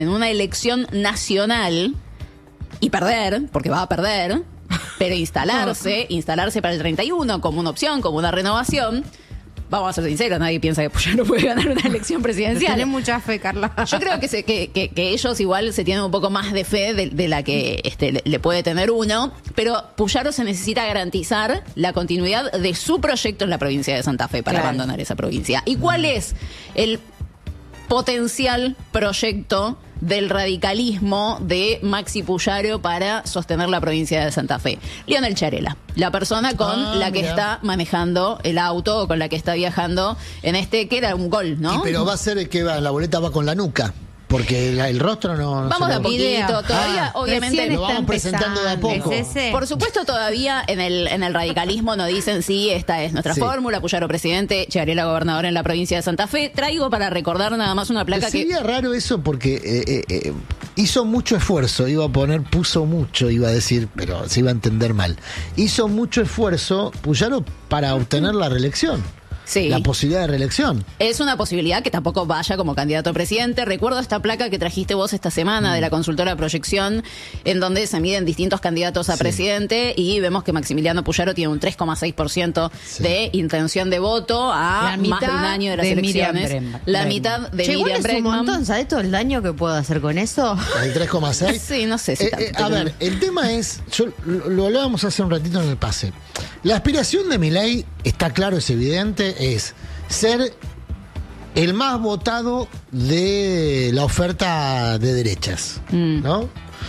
en una elección nacional y perder, porque va a perder, pero instalarse para el 31 como una opción, como una renovación. Vamos a ser sinceros, nadie piensa que Puyaro puede ganar una elección presidencial. Tiene mucha fe, Carla. Yo creo que ellos igual se tienen un poco más de fe de la que le puede tener uno, pero Puyaro se necesita garantizar la continuidad de su proyecto en la provincia de Santa Fe para abandonar esa provincia. ¿Y cuál es el potencial proyecto del radicalismo de Maxi Puyaro para sostener la provincia de Santa Fe? Lionel Sciarella, la persona con la que está manejando el auto o con la que está viajando en que era un gol, ¿no? Pero va a ser que la boleta va con la nuca. Porque el rostro no vamos de a poquito, todavía, obviamente. Lo vamos presentando de a poco. Por supuesto, todavía en el radicalismo no dicen esta es nuestra fórmula, Puyaro presidente, Sciarella gobernador en la provincia de Santa Fe. Traigo para recordar nada más una placa sería raro eso porque hizo mucho esfuerzo, puso mucho, iba a decir, pero se iba a entender mal. Hizo mucho esfuerzo Puyaro para obtener la reelección. Sí. La posibilidad de reelección. Es una posibilidad que tampoco vaya como candidato a presidente. Recuerdo esta placa que trajiste vos esta semana de la consultora Proyección, en donde se miden distintos candidatos a presidente y vemos que Maximiliano Puyaro tiene un 3,6% de intención de voto a más de un año de las elecciones. La mitad de Miriam Bregman. Es un montón, ¿sabes todo el daño que puedo hacer con eso? ¿El 3,6? Sí, no sé si tanto. A ver, el tema es, lo hablábamos hace un ratito en el pase. La aspiración de Milei, está claro, es evidente, es ser el más votado de la oferta de derechas, ¿no?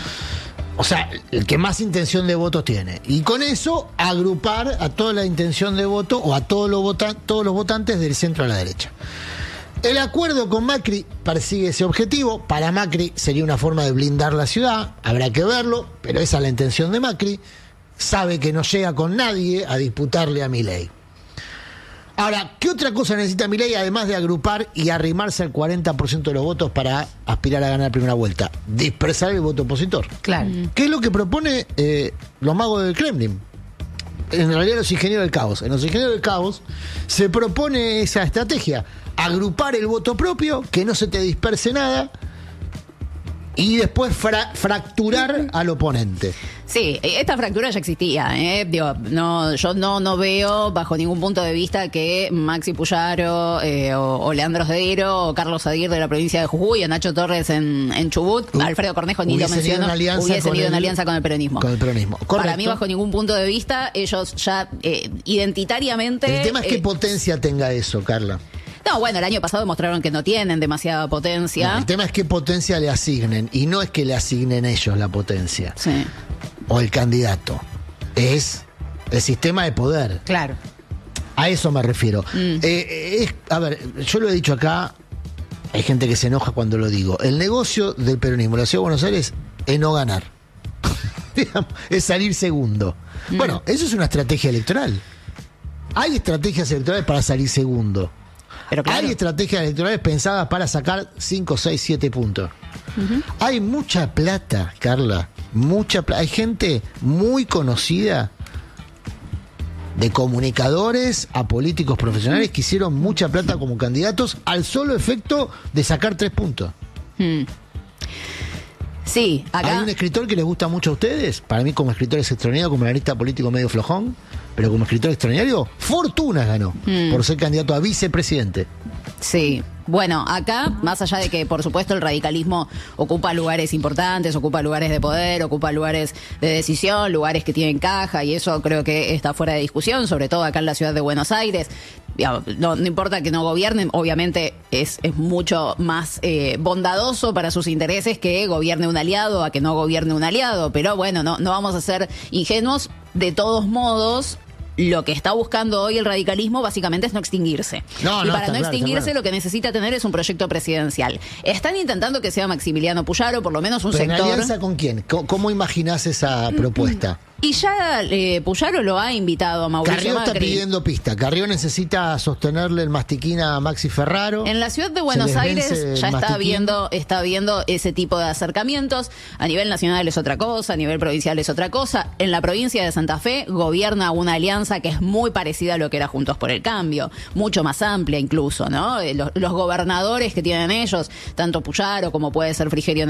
O sea, el que más intención de voto tiene. Y con eso agrupar a toda la intención de voto o a todos los votantes del centro a la derecha. El acuerdo con Macri persigue ese objetivo. Para Macri sería una forma de blindar la ciudad, habrá que verlo, pero esa es la intención de Macri. Sabe que no llega con nadie a disputarle a Milei. Ahora, ¿qué otra cosa necesita Milei además de agrupar y arrimarse al 40% de los votos para aspirar a ganar la primera vuelta? Dispersar el voto opositor. Claro. ¿Qué es lo que propone los magos del Kremlin? En realidad los ingenieros del caos. En los ingenieros del caos se propone esa estrategia. Agrupar el voto propio, que no se te disperse nada, y después fracturar al oponente. Sí, esta fractura ya existía. Yo no veo bajo ningún punto de vista que Maxi Puyaro o Leandro Sdero o Carlos Adir de la provincia de Jujuy o Nacho Torres en Chubut, Alfredo Cornejo ni lo menciono, hubiesen ido en alianza con el peronismo. Con el peronismo. Correcto. Para mí, bajo ningún punto de vista, ellos ya identitariamente... El tema es qué potencia tenga eso, Carla. No, bueno, el año pasado demostraron que no tienen demasiada potencia. No, el tema es qué potencia le asignen. Y no es que le asignen ellos la potencia. Sí. O el candidato. Es el sistema de poder. Claro. A eso me refiero. A ver, yo lo he dicho acá. Hay gente que se enoja cuando lo digo. El negocio del peronismo en la Ciudad de Buenos Aires es no ganar. Es salir segundo. Bueno, eso es una estrategia electoral. Hay estrategias electorales para salir segundo. Pero claro, hay estrategias electorales pensadas para sacar 5, 6, 7 puntos. Hay mucha plata, Carla. Mucha plata. Hay gente muy conocida, de comunicadores a políticos profesionales, que hicieron mucha plata como candidatos al solo efecto de sacar 3 puntos. Sí, acá... Hay un escritor que les gusta mucho a ustedes. Para mí, como escritor es extraordinario, como analista político medio flojón, pero como escritor extraordinario, fortunas ganó por ser candidato a vicepresidente. Sí. Bueno, acá, más allá de que, por supuesto, el radicalismo ocupa lugares importantes, ocupa lugares de poder, ocupa lugares de decisión, lugares que tienen caja, y eso creo que está fuera de discusión, sobre todo acá en la ciudad de Buenos Aires. No importa que no gobiernen, obviamente es mucho más bondadoso para sus intereses que gobierne un aliado a que no gobierne un aliado, pero bueno, no vamos a ser ingenuos. De todos modos, lo que está buscando hoy el radicalismo básicamente es no extinguirse. Y para no extinguirse, lo que necesita tener es un proyecto presidencial. Están intentando que sea Maximiliano Puyaro, por lo menos un sector. ¿En alianza con quién? ¿Cómo imaginás esa propuesta? Y ya Puyaro lo ha invitado a Mauricio Carrió está Macri. pidiendo pista. Carrió necesita sostenerle el mastiquín a Maxi Ferraro. En la ciudad de Buenos Se les Aires vence ya el está mastiquín. viendo ese tipo de acercamientos. A nivel nacional es otra cosa, a nivel provincial es otra cosa. En la provincia de Santa Fe gobierna una alianza que es muy parecida a lo que era Juntos por el Cambio, mucho más amplia incluso, ¿no? Los gobernadores que tienen ellos, tanto Puyaro como puede ser Frigerio